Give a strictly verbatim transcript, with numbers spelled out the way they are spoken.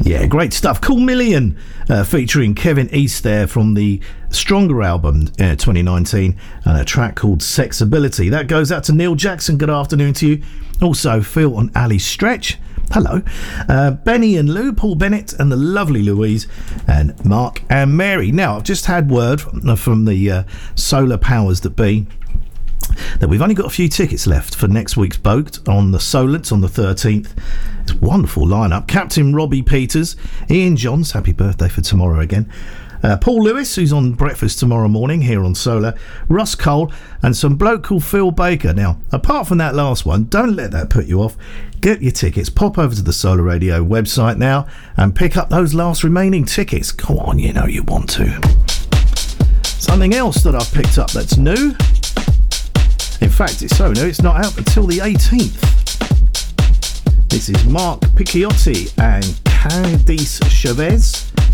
Yeah, great stuff. Cool Million uh, featuring Kevin East there from the Stronger album uh, twenty nineteen, and a track called Sexability. That goes out to Neil Jackson. Good afternoon to you. Also Phil and Ali Stretch. Hello. Uh, Benny and Lou, Paul Bennett and the lovely Louise, and Mark and Mary. Now, I've just had word from, from the uh, Solar Powers that be that we've only got a few tickets left for next week's boat on the Solents on the thirteenth. It's a wonderful lineup. Captain Robbie Peters, Ian Johns, happy birthday for tomorrow again. Uh, Paul Lewis, who's on breakfast tomorrow morning here on Solar, Russ Cole, and some bloke called Phil Baker. Now, apart from that last one, don't let that put you off. Get your tickets. Pop over to the Solar Radio website now and pick up those last remaining tickets. Go on, you know you want to. Something else that I've picked up that's new. In fact, it's so new, it's not out until the eighteenth. This is Mark Picciotti and Candice Chavez